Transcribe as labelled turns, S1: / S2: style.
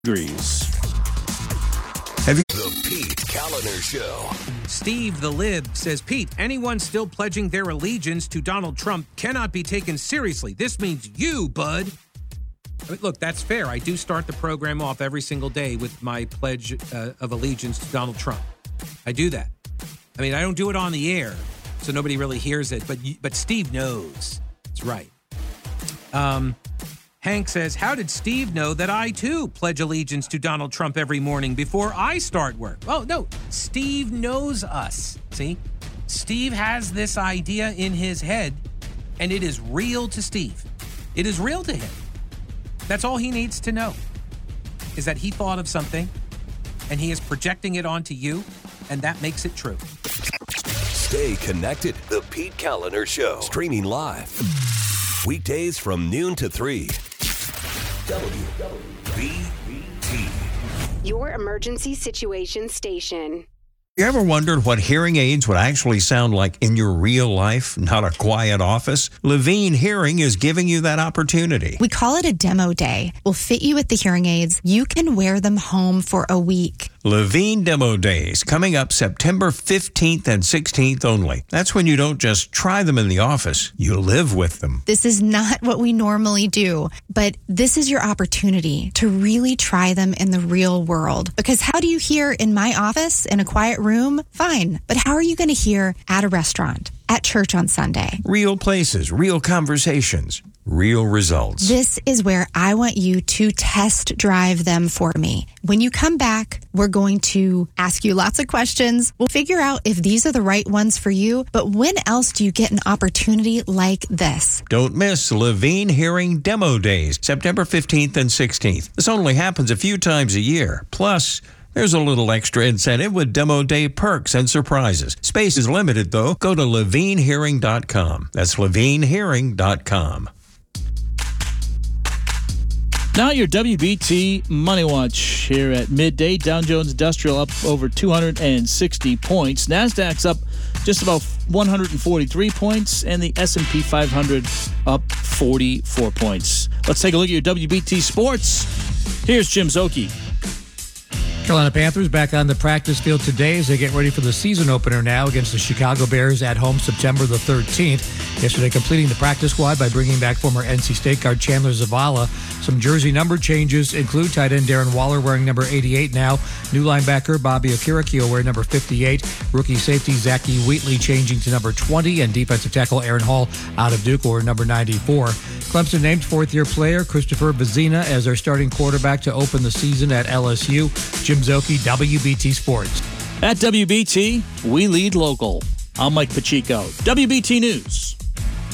S1: degrees.
S2: The Pete Kaliner Show.
S3: Steve the Lib says, Pete, anyone still pledging their allegiance to Donald Trump cannot be taken seriously. This means you, bud. I mean, look, that's fair. I do start the program off every single day with my pledge of allegiance to Donald Trump. I do that. I mean, I don't do it on the air, so nobody really hears it, but Steve knows. That's right. Hank says, how did Steve know that I, too, pledge allegiance to Donald Trump every morning before I start work? Oh, no. Steve knows us. See? Steve has this idea in his head, and it is real to Steve. It is real to him. That's all he needs to know, is that he thought of something, and he is projecting it onto you, and that makes it true.
S2: Stay connected. The Pete Kaliner Show. Streaming live. Weekdays from noon to 3. WBT.
S4: Your emergency situation station.
S5: You ever wondered what hearing aids would actually sound like in your real life, not a quiet office? Levine Hearing is giving you that opportunity.
S6: We call it a demo day. We'll fit you with the hearing aids. You can wear them home for a week.
S5: Levine Demo Days, coming up September 15th and 16th only. That's when you don't just try them in the office, you live with them.
S6: This is not what we normally do, but this is your opportunity to really try them in the real world. Because how do you hear in my office, in a quiet room? Fine. But how are you going to hear at a restaurant, at church on Sunday?
S5: Real places, real conversations, real results.
S6: This is where I want you to test drive them for me. When you come back, we're going to ask you lots of questions. We'll figure out if these are the right ones for you. But when else do you get an opportunity like this?
S5: Don't miss Levine Hearing Demo Days, September 15th and 16th. This only happens a few times a year. Plus, there's a little extra incentive with Demo Day perks and surprises. Space is limited, though. Go to levinehearing.com. That's levinehearing.com.
S1: Now your WBT Money Watch here at midday. Dow Jones Industrial up over 260 points. NASDAQ's up just about 143 points. And the S&P 500 up 44 points. Let's take a look at your WBT Sports. Here's Jim Szoke.
S7: Carolina Panthers back on the practice field today as they get ready for the season opener now against the Chicago Bears at home September the 13th. Yesterday completing the practice squad by bringing back former NC State guard Chandler Zavala. Some jersey number changes include tight end Darren Waller wearing number 88 now. New linebacker Bobby Okereke wearing number 58. Rookie safety Zachy Wheatley changing to number 20. And defensive tackle Aaron Hall out of Duke wearing number 94. Clemson named fourth-year player Christopher Vizina as their starting quarterback to open the season at LSU. Jim Szoke, WBT Sports.
S1: At WBT, we lead local. I'm Mike Pacheco. WBT News.